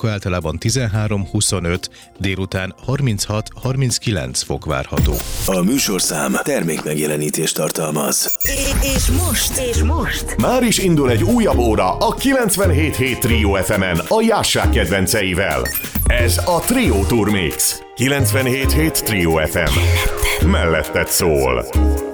éjszaka általában 13-25, délután 36-39 fok várható. A műsorszám termékmegjelenítést tartalmaz. És most már is indul egy újabb óra a 97.7 Trio FM-en a Jássák kedvenceivel. Ez a Trio Tour Mix. 97.7 Trio FM. Melletted szól.